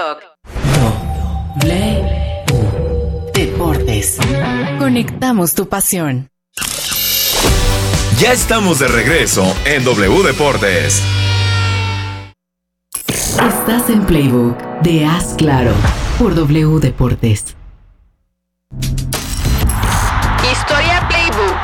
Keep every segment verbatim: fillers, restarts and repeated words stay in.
TikTok. W Deportes. Conectamos tu pasión. Ya estamos de regreso en W Deportes. Estás en Playbook de Haz Claro por W Deportes. Historia Playbook.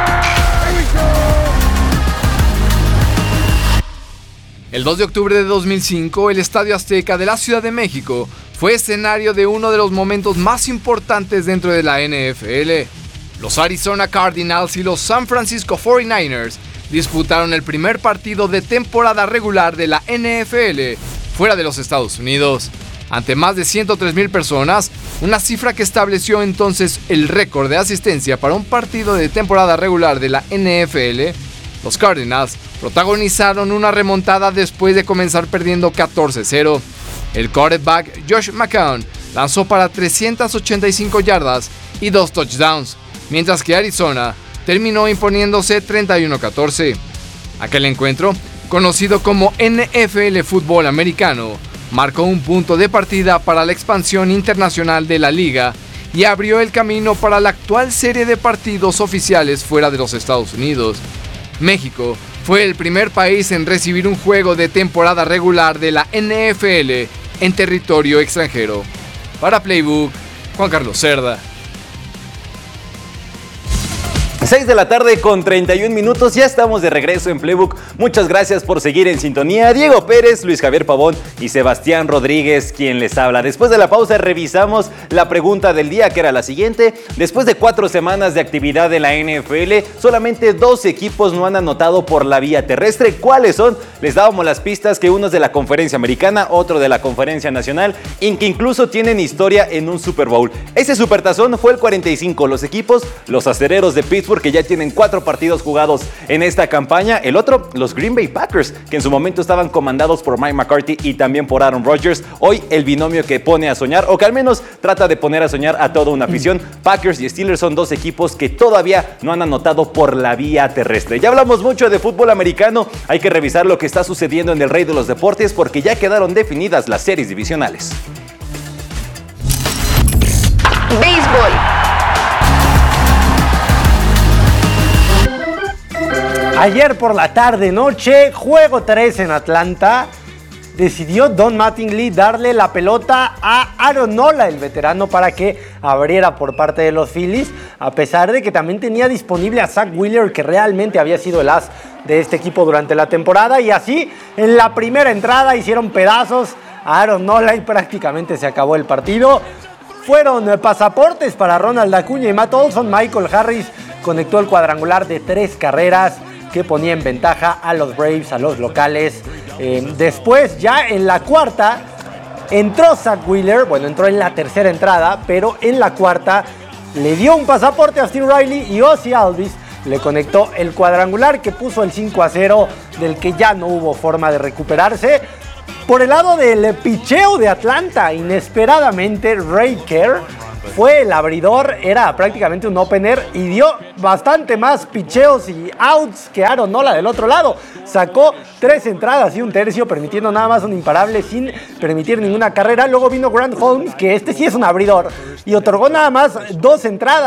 El dos de octubre de dos mil cinco, el Estadio Azteca de la Ciudad de México fue escenario de uno de los momentos más importantes dentro de la N F L. Los Arizona Cardinals y los San Francisco cuarenta y nueve ers disputaron el primer partido de temporada regular de la N F L fuera de los Estados Unidos, ante más de ciento tres mil personas, una cifra que estableció entonces el récord de asistencia para un partido de temporada regular de la N F L. Los Cardinals protagonizaron una remontada después de comenzar perdiendo catorce cero. El quarterback Josh McCown lanzó para trescientas ochenta y cinco yardas y dos touchdowns, mientras que Arizona terminó imponiéndose treinta y uno a catorce. Aquel encuentro, conocido como N F L Fútbol Americano, marcó un punto de partida para la expansión internacional de la liga y abrió el camino para la actual serie de partidos oficiales fuera de los Estados Unidos. México fue el primer país en recibir un juego de temporada regular de la N F L en territorio extranjero. Para Playbook, Juan Carlos Cerda. seis de la tarde con treinta y un minutos, ya estamos de regreso en Playbook. Muchas gracias por seguir en sintonía. Diego Pérez, Luis Javier Pavón y Sebastián Rodríguez quien les habla. Después de la pausa revisamos la pregunta del día, que era la siguiente. Después de cuatro semanas de actividad de la N F L, solamente dos equipos no han anotado por la vía terrestre. ¿Cuáles son? Les dábamos las pistas, que uno es de la Conferencia Americana, otro de la Conferencia Nacional, y que incluso tienen historia en un Super Bowl. Ese supertazón fue el cuarenta y cinco. Los equipos, los Acereros de Pittsburgh, que ya tienen cuatro partidos jugados en esta campaña. El otro, los Green Bay Packers, que en su momento estaban comandados por Mike McCarthy y también por Aaron Rodgers. Hoy el binomio que pone a soñar, o que al menos trata de poner a soñar a toda una afición. Packers y Steelers son dos equipos que todavía no han anotado por la vía terrestre. Ya hablamos mucho de fútbol americano. Hay que revisar lo que está sucediendo en el Rey de los Deportes, porque ya quedaron definidas las series divisionales. Béisbol. Ayer por la tarde-noche, juego tres en Atlanta, decidió Don Mattingly darle la pelota a Aaron Nola, el veterano, para que abriera por parte de los Phillies, a pesar de que también tenía disponible a Zach Wheeler, que realmente había sido el as de este equipo durante la temporada, y así en la primera entrada hicieron pedazos a Aaron Nola y prácticamente se acabó el partido. Fueron pasaportes para Ronald Acuña y Matt Olson. Michael Harris conectó el cuadrangular de tres carreras que ponía en ventaja a los Braves, a los locales. Eh, después, ya en la cuarta, entró Zach Wheeler. Bueno, entró en la tercera entrada, pero en la cuarta le dio un pasaporte a Steve Riley y Ozzie Albies le conectó el cuadrangular que puso el cinco a cero, del que ya no hubo forma de recuperarse. Por el lado del picheo de Atlanta, inesperadamente Ray Kerr fue el abridor, era prácticamente un opener y dio bastante más picheos y outs que Aaron Nola del otro lado. Sacó tres entradas y un tercio, permitiendo nada más un imparable sin permitir ninguna carrera. Luego vino Grant Holmes, que este sí es un abridor, y otorgó nada más dos entradas.